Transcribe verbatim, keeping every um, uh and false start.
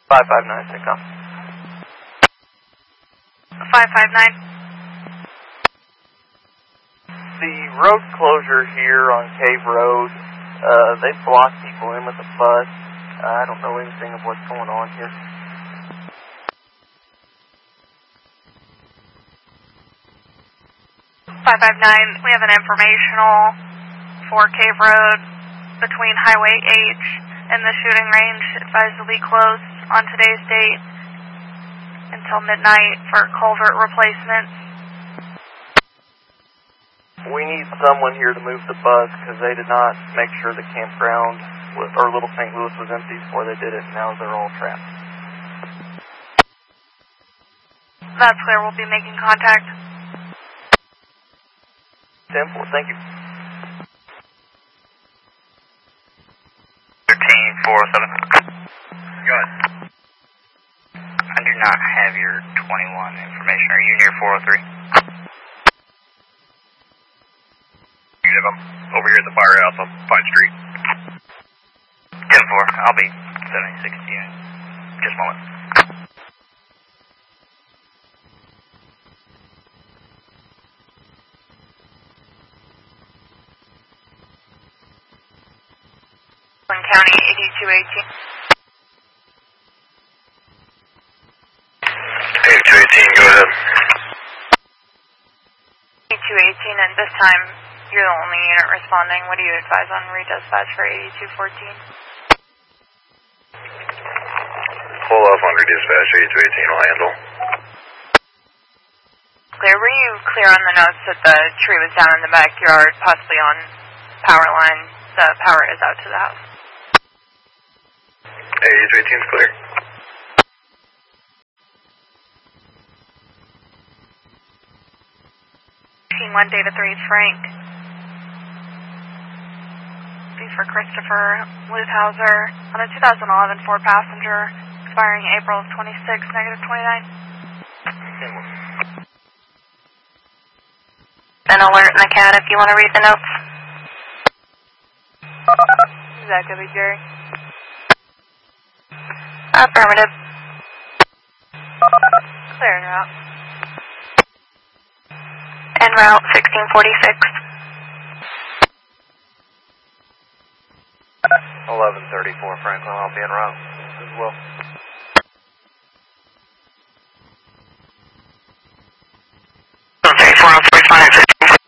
five five nine, Sync-Off. five five nine. The road closure here on Cave Road, uh, they blocked people in with a bus. I don't know anything of what's going on here. five five nine, we have an informational for Cave Road between Highway H and the shooting range, advised to be closed on today's date until midnight for culvert replacements. We need someone here to move the bus because they did not make sure the campground was, or Little Saint Louis was empty before they did it, and now they're all trapped. That's clear, we'll be making contact. ten four, thank you. thirteen four oh seven. Go ahead. I do not have your twenty-one information. Are you near four oh three? I'm over here at the firehouse on Pine Street. ten four, I'll be seventy-six to you in just a moment. County eighty-two eighteen. eighty-two eighteen, go ahead. eighty-two eighteen, and this time you're the only unit responding. What do you advise on redispatch for eighty-two fourteen? Pull off on redispatch, eighty-two eighteen will handle. Clear. Were you clear on the notes that the tree was down in the backyard, possibly on power line? The power is out to the house. eighty-two eighteen is clear. one Data three, Frank. These for Christopher Luthauser on a two thousand eleven Ford Passenger, expiring April of twenty-six, negative twenty-nine. An alert in the C A D if you want to read the notes. Is that going to be Jerry? Affirmative. Clear en route. En route sixteen forty-six. eleven thirty-four, Franklin, I'll be en route as well.